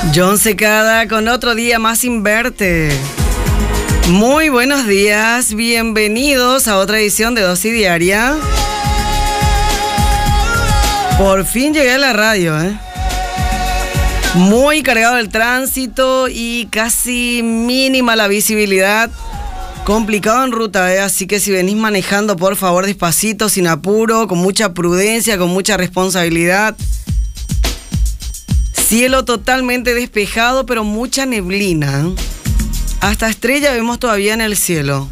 John Secada con otro día más sin verte. Muy buenos días, bienvenidos a otra edición de Dosis Diaria. Por fin llegué a la radio, Muy cargado el tránsito y casi mínima la visibilidad. Complicado en ruta, así que si venís manejando, por favor, despacito, sin apuro, con mucha prudencia, con mucha responsabilidad. Cielo totalmente despejado, pero mucha neblina. Hasta estrella vemos todavía en el cielo.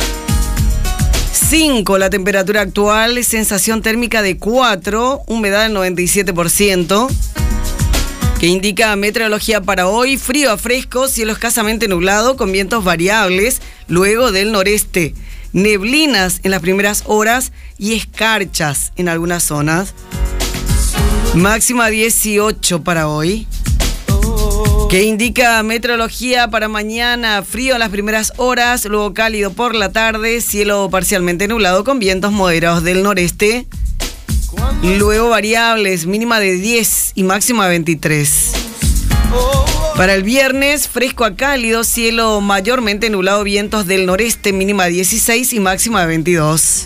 5 la temperatura actual, sensación térmica de 4, humedad del 97%. Que indica meteorología para hoy, frío a fresco, cielo escasamente nublado con vientos variables, luego del noreste, neblinas en las primeras horas y escarchas en algunas zonas. Máxima 18 para hoy. Que indica meteorología para mañana, frío en las primeras horas, luego cálido por la tarde, cielo parcialmente nublado con vientos moderados del noreste. Luego variables, mínima de 10 y máxima de 23. Para el viernes, fresco a cálido, cielo mayormente nublado, vientos del noreste, mínima de 16 y máxima de 22.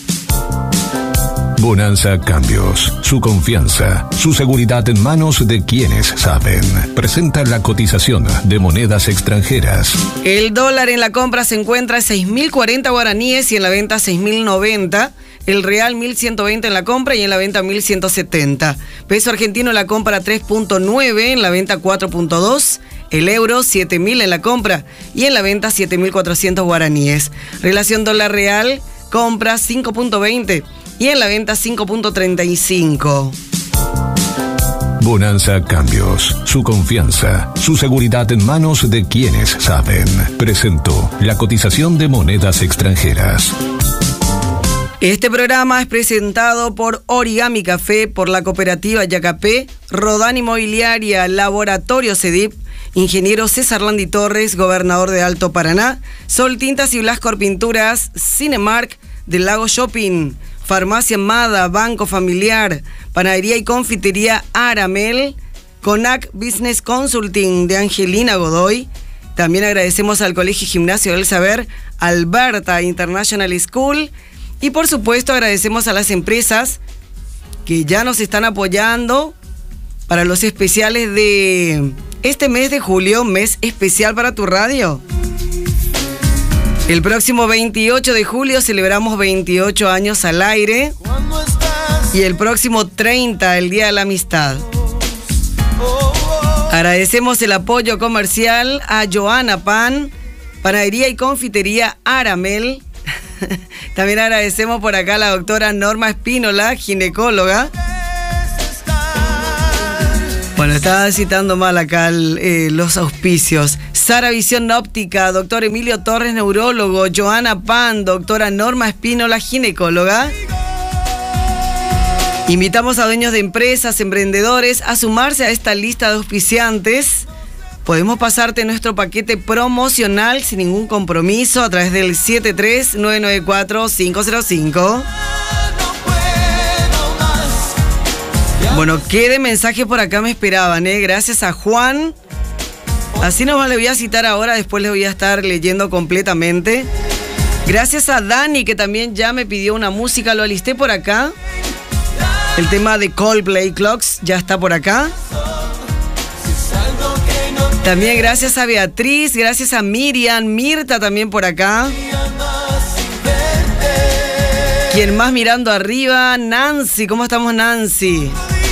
Bonanza Cambios, su confianza, su seguridad en manos de quienes saben. Presenta la cotización de monedas extranjeras. El dólar en la compra se encuentra a 6.040 guaraníes y en la venta 6.090. El real 1.120 en la compra y en la venta 1.170. Peso argentino en la compra 3.9, en la venta 4.2. El euro 7.000 en la compra y en la venta 7.400 guaraníes. Relación dólar real, compra 5.20 y en la venta 5.35. Bonanza Cambios, su confianza, su seguridad en manos de quienes saben. Presentó la cotización de monedas extranjeras. Este programa es presentado por Origami Café, por la cooperativa Yacapé, Rodán Inmobiliaria, Laboratorio CEDIP, ingeniero César Landi Torres, gobernador de Alto Paraná, Sol Tintas y Blascor Pinturas, Cinemark, del Lago Shopping, Farmacia Mada, Banco Familiar, Panadería y Confitería Aramel, Conac Business Consulting de Angelina Godoy. También agradecemos al Colegio Gimnasio del Saber, Alberta International School. Y por supuesto agradecemos a las empresas que ya nos están apoyando para los especiales de este mes de julio, mes especial para tu radio. El próximo 28 de julio celebramos 28 años al aire y el próximo 30, el Día de la Amistad. Agradecemos el apoyo comercial a Joana Pan, Panadería y Confitería Aramel. También agradecemos por acá a la doctora Norma Espínola, ginecóloga. Bueno, estaba citando mal acá los auspicios. Sara Visión Óptica, doctor Emilio Torres, neurólogo. Joana Pan, doctora Norma Espínola, ginecóloga. Invitamos a dueños de empresas, emprendedores a sumarse a esta lista de auspiciantes. Podemos pasarte nuestro paquete promocional sin ningún compromiso a través del 73-994-505. Bueno, ¿qué de mensaje por acá me esperaban? Gracias a Juan. Así nomás le voy a citar ahora, después le voy a estar leyendo completamente. Gracias a Dani, que también ya me pidió una música, lo alisté por acá. El tema de Coldplay, Clocks, ya está por acá. También gracias a Beatriz, gracias a Miriam, Mirta también por acá. ¿Quién más mirando arriba? Nancy, ¿cómo estamos, Nancy?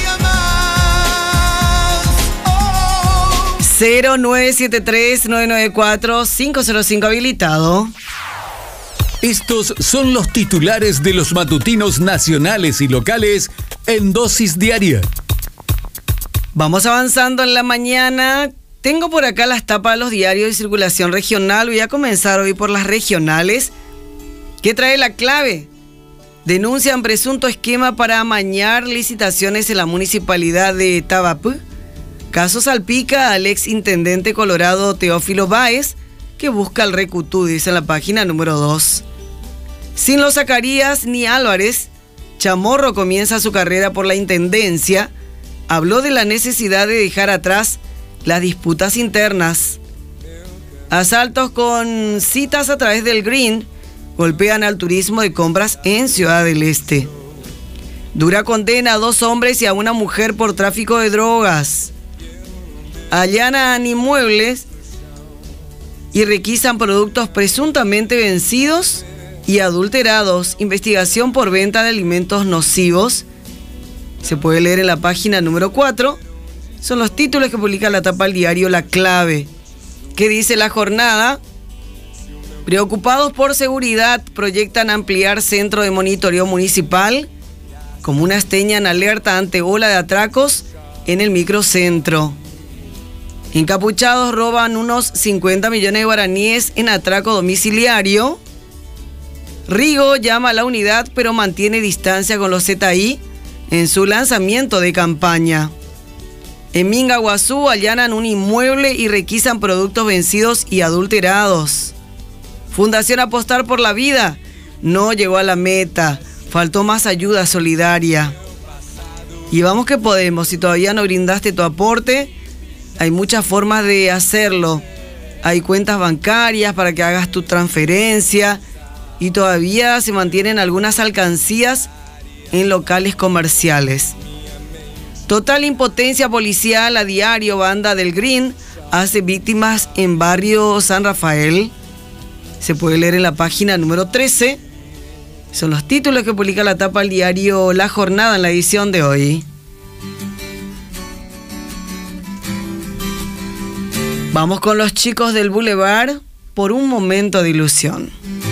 0973-994-505 habilitado. Estos son los titulares de los matutinos nacionales y locales en Dosis Diaria. Vamos avanzando en la mañana. Tengo por acá las tapas de los diarios de circulación regional. Voy a comenzar hoy por las regionales. ¿Qué trae la clave? Denuncian presunto esquema para amañar licitaciones en la municipalidad de Tabapú. Caso salpica al ex intendente colorado Teófilo Báez, que busca el recutú, dice en la página número 2. Sin los Zacarías ni Álvarez, Chamorro comienza su carrera por la intendencia. Habló de la necesidad de dejar atrás las disputas internas. Asaltos con citas a través del Green golpean al turismo de compras en Ciudad del Este. Dura condena a 2 hombres y a una mujer por tráfico de drogas. Allanan inmuebles y requisan productos presuntamente vencidos y adulterados. Investigación por venta de alimentos nocivos. Se puede leer en la página número 4. Son los títulos que publica la tapa del diario La Clave. ¿Qué dice La Jornada? Preocupados por seguridad, proyectan ampliar centro de monitoreo municipal. Comunas teñan alerta ante ola de atracos en el microcentro. Encapuchados roban unos 50 millones de guaraníes en atraco domiciliario. Rigo llama a la unidad pero mantiene distancia con los ZI en su lanzamiento de campaña. En Mingaguazú allanan un inmueble y requisan productos vencidos y adulterados. Fundación Apostar por la Vida no llegó a la meta. Faltó más ayuda solidaria. Y vamos que podemos. Si todavía no brindaste tu aporte, hay muchas formas de hacerlo. Hay cuentas bancarias para que hagas tu transferencia. Y todavía se mantienen algunas alcancías en locales comerciales. Total impotencia policial a diario. Banda del Green hace víctimas en barrio San Rafael. Se puede leer en la página número 13. Son los títulos que publica la tapa del diario La Jornada en la edición de hoy. Vamos con los chicos del Boulevard por un momento de ilusión.